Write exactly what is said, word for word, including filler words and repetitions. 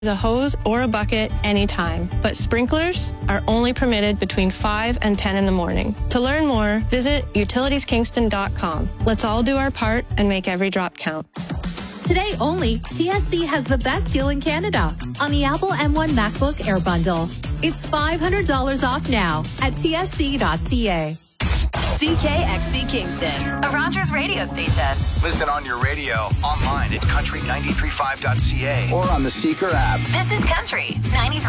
a hose or a bucket anytime, but sprinklers are only permitted between five and ten in the morning. To learn more, visit utilities kingston dot com. Let's all do our part and make every drop count. Today only, T S C has the best deal in Canada on the Apple M one MacBook Air Bundle. It's five hundred dollars off now at T S C dot C A. C K X C Kingston, a Rogers radio station. Listen on your radio, online at country nine three five dot c a or on the Seeker app. This is Country ninety-three.